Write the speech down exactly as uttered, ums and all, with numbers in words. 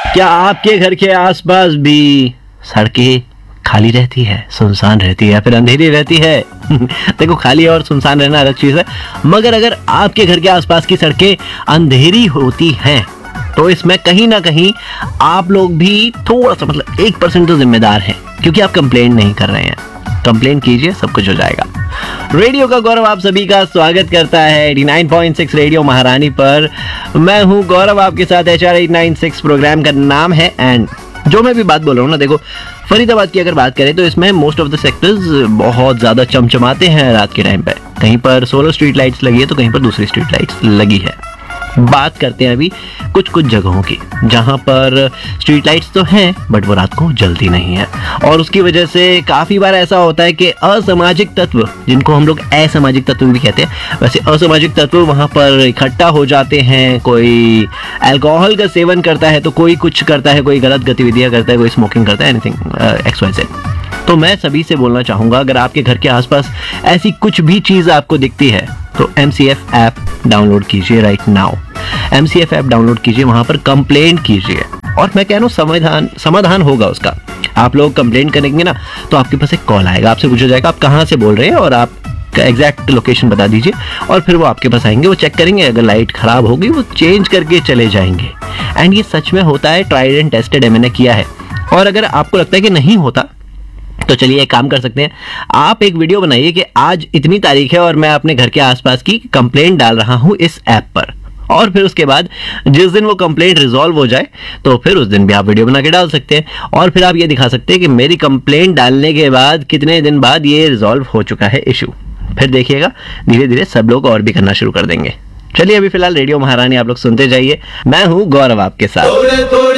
क्या आपके घर के आसपास भी सड़कें खाली रहती है, सुनसान रहती है या फिर अंधेरी रहती है? देखो, खाली और सुनसान रहना अलग चीज है, मगर अगर आपके घर के आसपास की सड़कें अंधेरी होती हैं तो इसमें कहीं ना कहीं आप लोग भी थोड़ा सा, मतलब एक परसेंट तो जिम्मेदार हैं, क्योंकि आप कंप्लेंट नहीं कर रहे हैं। कंप्लेंट कीजिए, सब कुछ हो जाएगा। रेडियो का गौरव आप सभी का स्वागत करता है नवासी पॉइंट छह रेडियो महारानी पर। मैं हूं गौरव, आपके साथ एच आर आठ नौ छह प्रोग्राम का नाम है। एंड जो मैं भी बात बोल रहा हूँ ना, देखो, फरीदाबाद की अगर बात करें तो इसमें मोस्ट ऑफ द सेक्टर्स बहुत ज्यादा चमचमाते हैं रात के टाइम पे। कहीं पर सोलर स्ट्रीट लाइट्स लगी है तो कहीं पर दूसरी स्ट्रीट लाइट्स लगी है। बात करते हैं अभी कुछ कुछ जगहों की जहां पर स्ट्रीट लाइट्स तो हैं बट वो रात को जलती नहीं है, और उसकी वजह से काफी बार ऐसा होता है कि असामाजिक तत्व, जिनको हम लोग असामाजिक तत्व भी कहते हैं, वैसे असामाजिक तत्व वहां पर इकट्ठा हो जाते हैं। कोई अल्कोहल का सेवन करता है तो कोई कुछ करता है, कोई गलत गतिविधियां करता है, कोई स्मोकिंग करता है, एनीथिंग एक्स वाई जेड। तो मैं सभी से बोलना चाहूंगा, अगर आपके घर के आसपास ऐसी कुछ भी चीज आपको दिखती है तो M C F app download कीजिए right now. M C F app download कीजिए, वहां पर कंप्लेंट कीजिए, और मैं कह रहा हूँ समाधान समाधान होगा उसका। आप लोग कंप्लेंट करेंगे ना तो आपके पास एक कॉल आएगा, आपसे पूछा जाएगा आप कहाँ से बोल रहे हैं और आप एग्जैक्ट लोकेशन बता दीजिए, और फिर वो आपके पास आएंगे, वो चेक करेंगे, अगर लाइट खराब होगी वो चेंज करके चले जाएंगे। एंड ये सच में होता है, ट्राइड एंड टेस्टेड है, मैंने किया है। और अगर आपको लगता है कि नहीं होता तो चलिए एक काम कर सकते हैं, आप एक वीडियो बनाइए कि आज इतनी तारीख है और मैं अपने घर के आसपास की कंप्लेंट डाल रहा हूं इस ऐप पर, और फिर उसके बाद जिस दिन वो कंप्लेंट रिजॉल्व हो जाए तो फिर उस दिन भी आप वीडियो बना के डाल सकते हैं, और फिर आप ये दिखा सकते हैं कि मेरी कंप्लेंट डालने के बाद कितने दिन बाद ये रिजॉल्व हो चुका है इशू। फिर देखिएगा धीरे धीरे सब लोग और भी करना शुरू कर देंगे। चलिए अभी फिलहाल रेडियो महारानी आप लोग सुनते जाइए, मैं हूं गौरव आपके साथ।